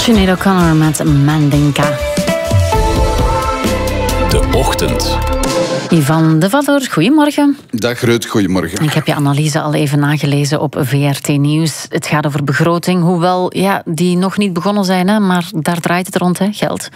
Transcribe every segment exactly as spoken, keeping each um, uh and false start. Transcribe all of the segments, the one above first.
Sinead O'Connor met Mandinka. De Ochtend. Ivan de Vador, goedemorgen. Dag Ruud, goedemorgen. Ik heb je analyse al even nagelezen op V R T Nieuws. Het gaat over begroting, hoewel ja, die nog niet begonnen zijn, hè, maar daar draait het rond, hè, geld.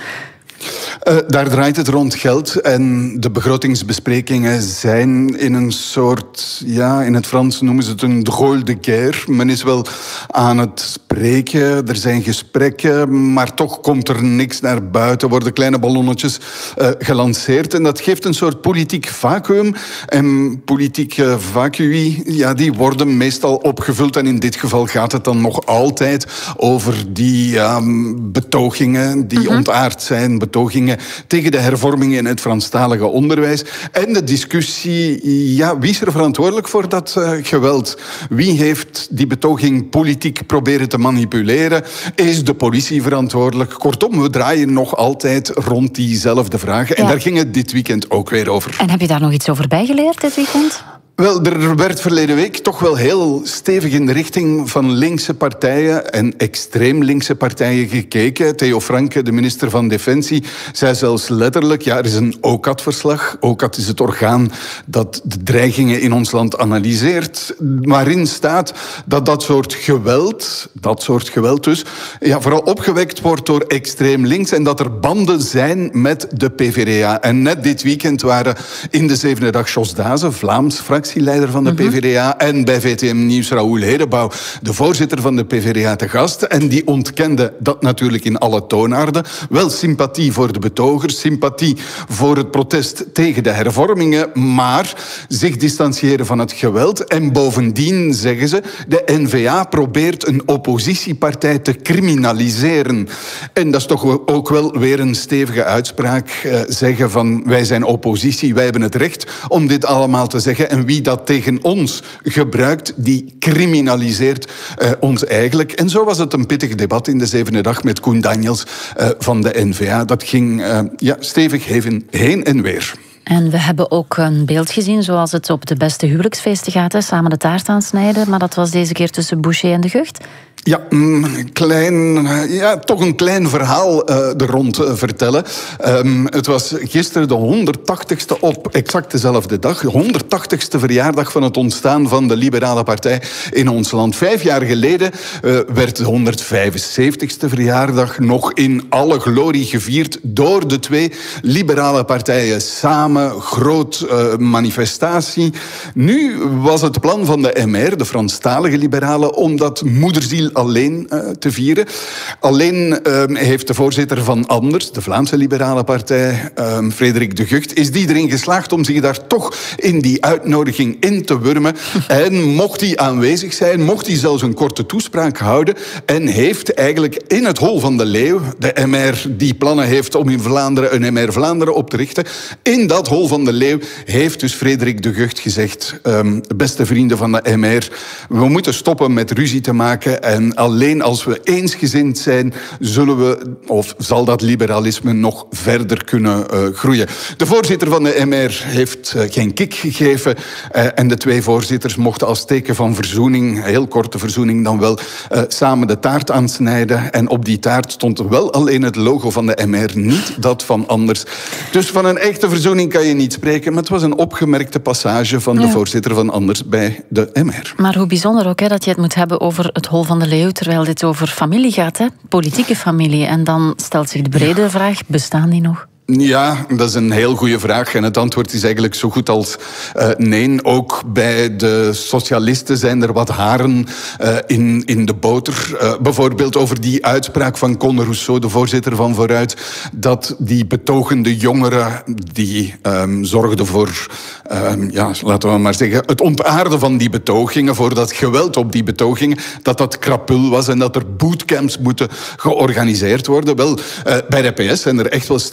Uh, daar draait het rond geld en de begrotingsbesprekingen zijn in een soort, ja, in het Frans noemen ze het een drôle de guerre. Men is wel aan het spreken, er zijn gesprekken, maar toch komt er niks naar buiten, worden kleine ballonnetjes uh, gelanceerd en dat geeft een soort politiek vacuüm. En politieke vacui, ja, die worden meestal opgevuld en in dit geval gaat het dan nog altijd over die uh, betogingen die mm-hmm. ontaard zijn, betogingen tegen de hervormingen in het Franstalige onderwijs. En de discussie, ja, wie is er verantwoordelijk voor dat uh, geweld? Wie heeft die betoging politiek proberen te manipuleren? Is de politie verantwoordelijk? Kortom, we draaien nog altijd rond diezelfde vragen. Ja. En daar ging het dit weekend ook weer over. En heb je daar nog iets over bijgeleerd dit weekend? Wel, er werd verleden week toch wel heel stevig in de richting van linkse partijen en extreem linkse partijen gekeken. Theo Franke, de minister van Defensie, zei zelfs letterlijk, ja, er is een O C A D-verslag. O C A D is het orgaan dat de dreigingen in ons land analyseert, waarin staat dat dat soort geweld, dat soort geweld dus, ja, vooral opgewekt wordt door extreem links en dat er banden zijn met de P V D A. En net dit weekend waren in de zevende dag Jos Dazen, Vlaams fractie, leider van de P V D A, en bij V T M Nieuws Raoul Hedebouw, de voorzitter van de P V D A, te gast. En die ontkende dat natuurlijk in alle toonaarden. Wel sympathie voor de betogers, sympathie voor het protest tegen de hervormingen, maar zich distancieren van het geweld. En bovendien, zeggen ze, de N V A probeert een oppositiepartij te criminaliseren. En dat is toch ook wel weer een stevige uitspraak. Uh, zeggen van, wij zijn oppositie, wij hebben het recht om dit allemaal te zeggen. En wie dat tegen ons gebruikt, die criminaliseert uh, ons eigenlijk. En zo was het een pittig debat in de zevende dag met Koen Daniels uh, van de N V A. Dat ging uh, ja, stevig heen, heen en weer. En we hebben ook een beeld gezien zoals het op de beste huwelijksfeesten gaat. Hè? Samen de taart aansnijden, maar dat was deze keer tussen Boucher en De Gucht. Ja, een klein, ja, toch een klein verhaal uh, er rond uh, vertellen. Um, het was gisteren de honderdtachtigste op exact dezelfde dag. De honderdtachtigste verjaardag van het ontstaan van de Liberale Partij in ons land. Vijf jaar geleden uh, werd de honderdvijfenzeventigste verjaardag nog in alle glorie gevierd door de twee liberale partijen samen. Groot uh, manifestatie. Nu was het plan van de M R, de Franstalige liberalen, om dat moederziel alleen uh, te vieren. Alleen uh, heeft de voorzitter van Anders, de Vlaamse Liberale Partij, uh, Frederik De Gucht, is die erin geslaagd om zich daar toch in die uitnodiging in te wurmen. En mocht hij aanwezig zijn, mocht hij zelfs een korte toespraak houden en heeft eigenlijk in het hol van de leeuw, de M R die plannen heeft om in Vlaanderen een M R Vlaanderen op te richten, in dat hol van de leeuw heeft dus Frederik De Gucht gezegd, um, beste vrienden van de M R, we moeten stoppen met ruzie te maken en En alleen als we eensgezind zijn, zullen we, of zal dat liberalisme nog verder kunnen uh, groeien. De voorzitter van de M R heeft uh, geen kick gegeven. Uh, en de twee voorzitters mochten als teken van verzoening, heel korte verzoening dan wel, uh, samen de taart aansnijden. En op die taart stond wel alleen het logo van de M R, niet dat van Anders. Dus van een echte verzoening kan je niet spreken. Maar het was een opgemerkte passage van ja. de voorzitter van Anders bij de M R. Maar hoe bijzonder ook hè, dat je het moet hebben over het hol van de leeuw, terwijl dit over familie gaat, hè? Politieke familie. En dan stelt zich de brede ja. vraag, bestaan die nog? Ja, dat is een heel goede vraag. En het antwoord is eigenlijk zo goed als uh, nee. Ook bij de socialisten zijn er wat haren uh, in, in de boter. Uh, bijvoorbeeld over die uitspraak van Conor Rousseau, de voorzitter van Vooruit, dat die betogende jongeren die um, zorgden voor, um, ja, laten we maar zeggen, het ontaarden van die betogingen, voor dat geweld op die betogingen, dat dat krapul was en dat er bootcamps moeten georganiseerd worden. Wel, uh, bij de P S zijn er echt wel stemmen op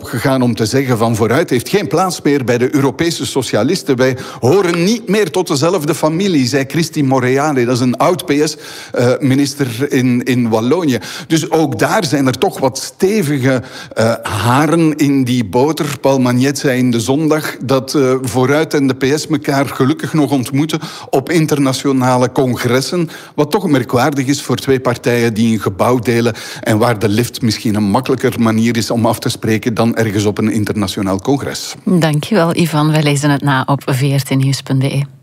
gegaan om te zeggen van vooruit heeft geen plaats meer bij de Europese socialisten. Wij horen niet meer tot dezelfde familie, zei Cristi Morreale. Dat is een oud-P S-minister in, in Wallonië. Dus ook daar zijn er toch wat stevige uh, haren in die boter. Paul Magnet zei in de zondag dat uh, vooruit en de P S elkaar gelukkig nog ontmoeten op internationale congressen. Wat toch merkwaardig is voor twee partijen die een gebouw delen en waar de lift misschien een makkelijker manier is om af te spreken dan ergens op een internationaal congres. Dankjewel, Ivan. Wij lezen het na op v r t nieuws punt b e.